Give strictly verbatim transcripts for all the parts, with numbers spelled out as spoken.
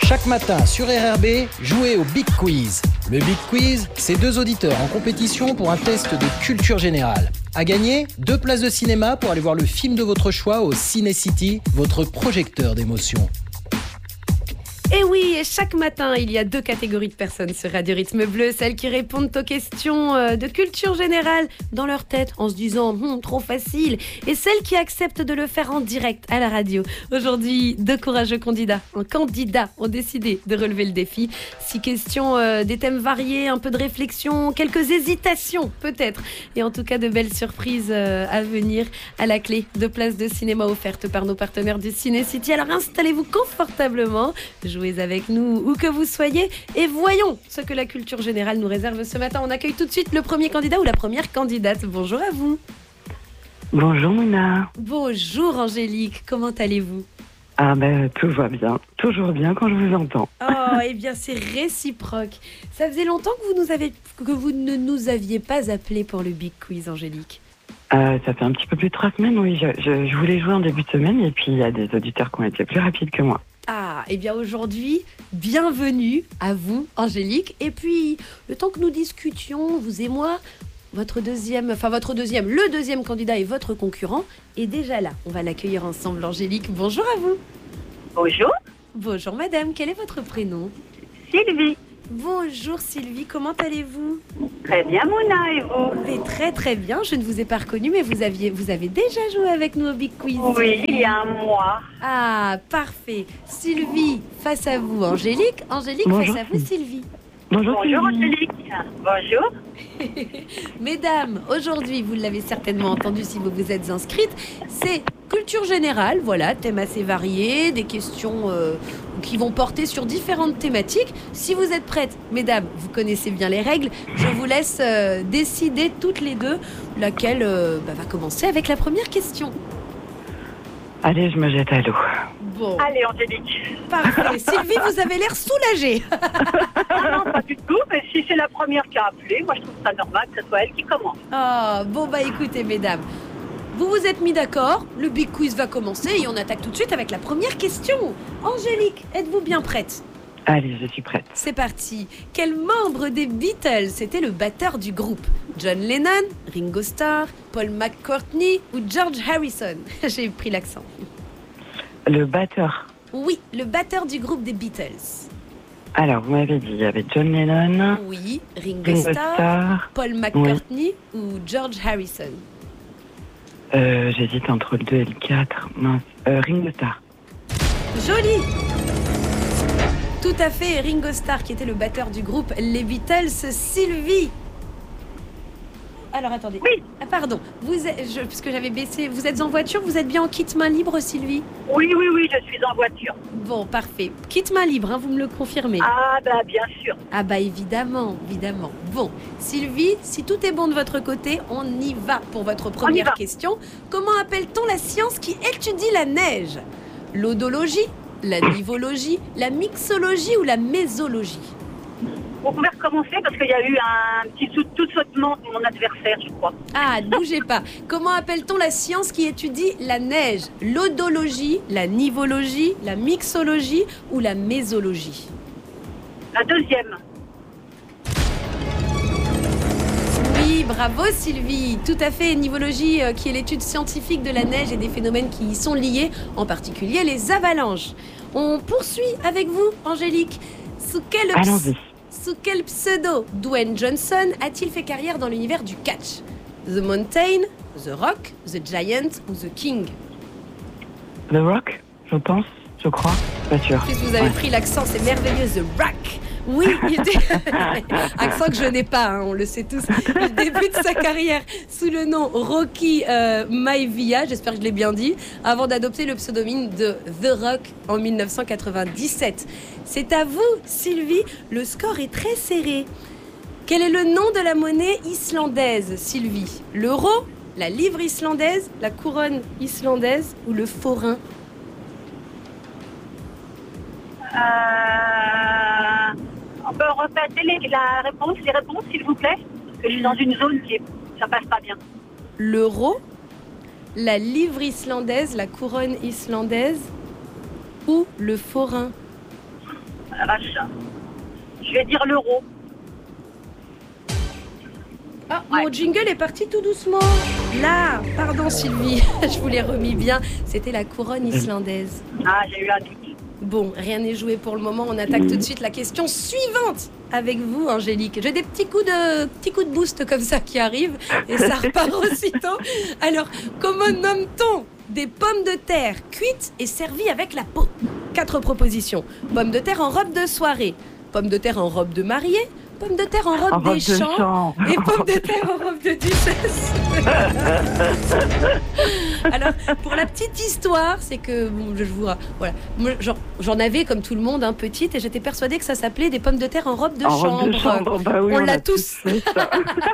Chaque matin sur R R B, jouez au Big Quiz. Le Big Quiz, c'est deux auditeurs en compétition pour un test de culture générale. À gagner, deux places de cinéma pour aller voir le film de votre choix au Ciné City, votre projecteur d'émotions. Et oui, chaque matin, il y a deux catégories de personnes sur Radio Rythme Bleu. Celles qui répondent aux questions de culture générale dans leur tête en se disant hm, « trop facile » et celles qui acceptent de le faire en direct à la radio. Aujourd'hui, deux courageux candidats, un candidat ont décidé de relever le défi. Six questions, euh, des thèmes variés, un peu de réflexion, quelques hésitations peut-être. Et en tout cas, de belles surprises euh, à venir à la clé. Deux places de cinéma offertes par nos partenaires du Ciné City. Alors installez-vous confortablement. Jouez avec nous où que vous soyez et voyons ce que la culture générale nous réserve ce matin. On accueille tout de suite le premier candidat ou la première candidate. Bonjour à vous. Bonjour Mouna. Bonjour Angélique, comment allez-vous? Ah ben tout va bien, toujours bien quand je vous entends. Oh eh bien c'est réciproque. Ça faisait longtemps que vous, nous avez, que vous ne nous aviez pas appelé pour le Big Quiz, Angélique. Euh, ça fait un petit peu plus de trois semaines, oui. Je, je, je voulais jouer en début de semaine et puis il y a des auditeurs qui ont été plus rapides que moi. Ah, et eh bien aujourd'hui, bienvenue à vous, Angélique. Et puis, le temps que nous discutions, vous et moi, votre deuxième, enfin votre deuxième, le deuxième candidat et votre concurrent est déjà là. On va l'accueillir ensemble, Angélique. Bonjour à vous. Bonjour. Bonjour madame, quel est votre prénom? Sylvie. Bonjour Sylvie, comment allez-vous? Très bien Mouna, et vous? Mais très très bien, je ne vous ai pas reconnu, mais vous, aviez, vous avez déjà joué avec nous au Big Quiz. Oui, il y a un mois. Ah, parfait. Sylvie, face à vous Angélique. Angélique, Bonjour. face à vous Sylvie. Bonjour, Bonjour Sylvie. Angélique. Bonjour. Mesdames, aujourd'hui, vous l'avez certainement entendu si vous vous êtes inscrites, c'est culture générale, voilà, thème assez varié, des questions euh, qui vont porter sur différentes thématiques. Si vous êtes prêtes, mesdames, vous connaissez bien les règles, je vous laisse euh, décider toutes les deux laquelle euh, bah, va commencer avec la première question. Allez, je me jette à l'eau. Bon, Allez Angélique. parfait. Sylvie, vous avez l'air soulagée. Ah non, pas du tout, mais si c'est la première qui a appelé, moi je trouve ça normal que ce soit elle qui commence. Ah, bon bah écoutez mesdames, vous vous êtes mis d'accord, le Big Quiz va commencer et on attaque tout de suite avec la première question. Angélique, êtes-vous bien prête? Allez, je suis prête. C'est parti. Quel membre des Beatles était le batteur du groupe? John Lennon, Ringo Starr, Paul McCartney ou George Harrison? J'ai pris l'accent. Le batteur. Oui, le batteur du groupe des Beatles. Alors, vous m'avez dit, il y avait John Lennon, Oui, Ringo, Ringo Starr, Starr. Paul McCartney ou George Harrison? Euh, j'hésite entre le deux et le quatre. Mince. Euh, Ringo Starr. Joli! Tout à fait, Ringo Starr qui était le batteur du groupe Les Beatles. Sylvie. Alors attendez. Oui. Ah, pardon, vous êtes, je, parce que j'avais baissé. Vous êtes en voiture, vous êtes bien en kit main libre, Sylvie? Oui, oui, oui, je suis en voiture. Bon, parfait. Kit main libre, hein, vous me le confirmez? Ah bah bien sûr. Ah bah évidemment, évidemment. Bon, Sylvie, si tout est bon de votre côté, on y va pour votre première va. question. Comment appelle-t-on la science qui étudie la neige? L'odologie, la nivologie, la mixologie ou la mésologie? Vous pouvez recommencer parce qu'il y a eu un petit sou- tout sautement de mon adversaire, je crois. Ah, ne bougez pas. Comment appelle-t-on la science qui étudie la neige? L'odologie, la nivologie, la mixologie ou la mésologie? La deuxième. Oui, bravo Sylvie. Tout à fait, nivologie euh, qui est l'étude scientifique de la neige et des phénomènes qui y sont liés, en particulier les avalanches. On poursuit avec vous, Angélique. Sous quel, ps- Allons-y. sous quel pseudo Dwayne Johnson a-t-il fait carrière dans l'univers du catch? The Mountain, The Rock, The Giant ou The King? The Rock, je pense, je crois. Pas sûr. En plus, vous avez Ouais. pris l'accent, c'est merveilleux, The Rock. Oui, il dé- accent que je n'ai pas, hein, on le sait tous. Il débute sa carrière sous le nom Rocky euh, Maivia, j'espère que je l'ai bien dit, avant d'adopter le pseudonyme de The Rock en dix-neuf cent quatre-vingt-dix-sept. C'est à vous, Sylvie, le score est très serré. Quel est le nom de la monnaie islandaise, Sylvie? L'euro, la livre islandaise, la couronne islandaise ou le forin? Euh... On peut répéter les, la réponse, les réponses, s'il vous plaît? Parce que je suis dans une zone qui est... ça passe pas bien. L'euro, la livre islandaise, la couronne islandaise ou le forin? la vache. Je vais dire l'euro. Ah, Ouais. mon jingle est parti tout doucement. Là, pardon Sylvie, je vous l'ai remis bien. C'était la couronne islandaise. Ah, j'ai eu un doute. Bon, rien n'est joué pour le moment. On attaque tout de suite la question suivante avec vous, Angélique. J'ai des petits coups de petits coups de boost comme ça qui arrivent et ça repart aussitôt. Alors, comment nomme-t-on des pommes de terre cuites et servies avec la peau? Quatre propositions. Pommes de terre en robe de soirée, pommes de terre en robe de mariée, pommes de terre en robe En robe des de champs champ. et pommes de terre en robe de duchesse. Alors, pour la petite histoire, c'est que bon, je vous voilà, moi, j'en, j'en avais comme tout le monde, un petite, et j'étais persuadée que ça s'appelait des pommes de terre en robe de En chambre. robe de chambre, bah oui, On on l'a a tous. fait ça.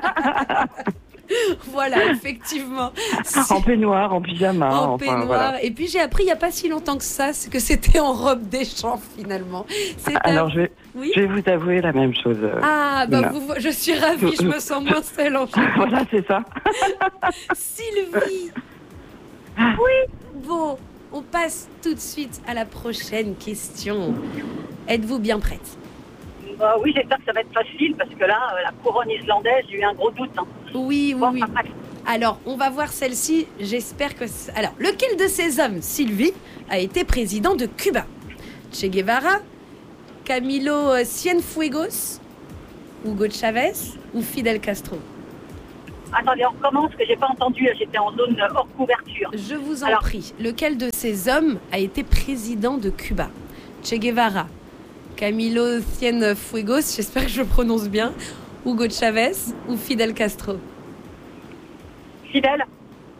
Voilà, effectivement. En peignoir, en pyjama. En enfin, peignoir. voilà. Et puis j'ai appris il n'y a pas si longtemps que ça, c'est que c'était en robe des champs finalement. C'est Alors, un- je vais, Oui. je vais vous avouer la même chose. euh, Ah, bah Luna. vous, je suis ravie, je me sens moins seule en fait. Voilà, c'est ça. Sylvie. Oui. Bon, on passe tout de suite à la prochaine question. Êtes-vous bien prête? Bah oui, j'espère que ça va être facile parce que là, euh, la couronne islandaise, j'ai eu un gros doute. Hein. Oui, oui, Bon, oui. après, Alors, on va voir celle-ci. J'espère que... c'est- Alors, lequel de ces hommes, Sylvie, a été président de Cuba? Che Guevara, Camilo Cienfuegos, Hugo Chavez ou Fidel Castro? attendez, on recommence que j'ai pas entendu. J'étais en zone euh, hors couverture. Je vous en Alors- prie. Lequel de ces hommes a été président de Cuba? Che Guevara, Camilo Cienfuegos, j'espère que je le prononce bien, Hugo Chavez ou Fidel Castro? Fidèle.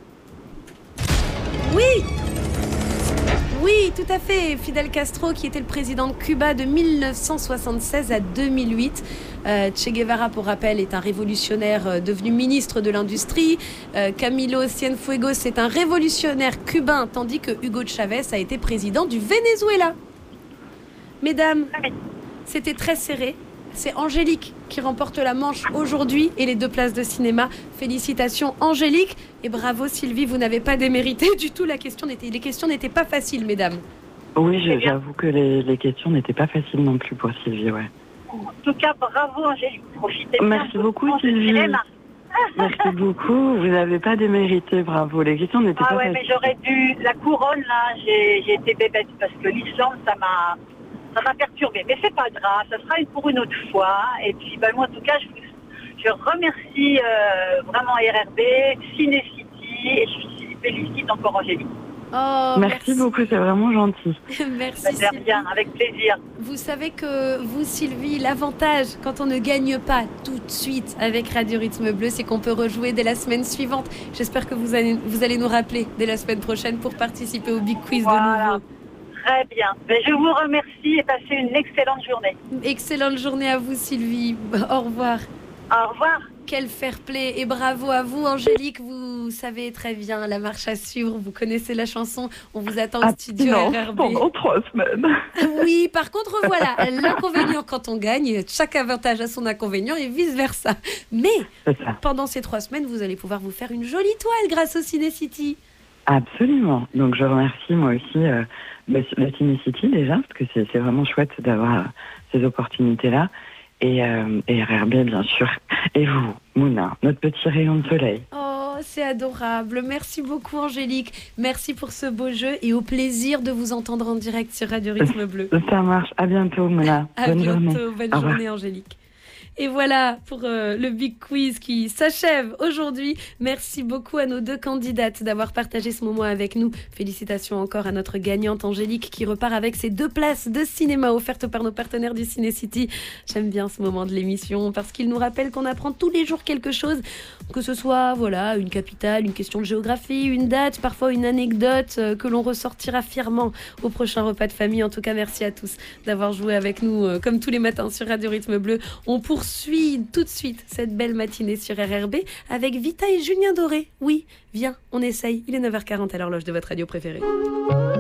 Oui! Oui, tout à fait. Fidel Castro, qui était le président de Cuba de mille neuf cent soixante-seize à deux mille huit. Euh, Che Guevara, pour rappel, est un révolutionnaire euh, devenu ministre de l'Industrie. Euh, Camilo Cienfuegos est un révolutionnaire cubain, tandis que Hugo Chavez a été président du Venezuela. Mesdames, c'était très serré. C'est Angélique qui remporte la manche aujourd'hui et les deux places de cinéma. Félicitations Angélique et bravo Sylvie, vous n'avez pas démérité du tout. La question n'était, les questions n'étaient pas faciles, mesdames. Oui, je- C'est bien. j'avoue que les, les questions n'étaient pas faciles non plus pour Sylvie, ouais. En tout cas, bravo Angélique. Profitez bien. Merci de beaucoup, votre temps de Sylvie. cinéma. Merci beaucoup. Vous n'avez pas démérité, bravo. Les questions n'étaient Ah pas ouais, mais faciles. j'aurais dû. La couronne, là, j'ai j'ai été bébête parce que l'Islande, ça m'a. Ça m'a perturbée, mais c'est pas grave, ça sera une pour une autre fois. Et puis, ben, moi, en tout cas, je, vous- je remercie euh, vraiment R R B, Cinecity, et je félicite encore Angélique. Oh, Merci beaucoup, c'est vraiment gentil. Merci Ça fait Sylvie. bien, avec plaisir. Vous savez que vous, Sylvie, l'avantage quand on ne gagne pas tout de suite avec Radio Rythme Bleu, c'est qu'on peut rejouer dès la semaine suivante. J'espère que vous allez, vous allez nous rappeler dès la semaine prochaine pour participer au Big Quiz de Voilà. nouveau. Très bien. Ben, je vous remercie et passez une excellente journée. Excellente journée à vous, Sylvie. Au revoir. Au revoir. Quel fair play et bravo à vous, Angélique. Vous savez très bien la marche à suivre. Vous connaissez la chanson. On vous attend au studio non, R R B. pendant trois semaines. Oui, par contre, voilà, l'inconvénient quand on gagne, chaque avantage a son inconvénient et vice-versa. Mais C'est ça. pendant ces trois semaines, vous allez pouvoir vous faire une jolie toile grâce au Cinecity. Absolument. Donc je remercie moi aussi euh, le, le Cinecity déjà, parce que c'est c'est vraiment chouette d'avoir euh, ces opportunités-là. Et, euh, et R R B bien sûr. Et vous, Mouna, notre petit rayon de soleil. Oh, c'est adorable. Merci beaucoup, Angélique. Merci pour ce beau jeu et au plaisir de vous entendre en direct sur Radio Rythme Bleu. Ça marche. À bientôt, Mouna. À Bonne bientôt. journée. Bonne Au revoir. journée, Angélique. Et voilà pour euh, le Big Quiz qui s'achève aujourd'hui. Merci beaucoup à nos deux candidates d'avoir partagé ce moment avec nous. Félicitations encore à notre gagnante Angélique qui repart avec ses deux places de cinéma offertes par nos partenaires du Cinecity. J'aime bien ce moment de l'émission parce qu'il nous rappelle qu'on apprend tous les jours quelque chose, que ce soit voilà une capitale, une question de géographie, une date, parfois une anecdote euh, que l'on ressortira fièrement au prochain repas de famille. En tout cas, merci à tous d'avoir joué avec nous euh, comme tous les matins sur Radio Rythme Bleu. On poursuit tout de suite cette belle matinée sur R R B avec Vita et Julien Doré. Oui, viens, on essaye. Il est neuf heures quarante à l'horloge de votre radio préférée.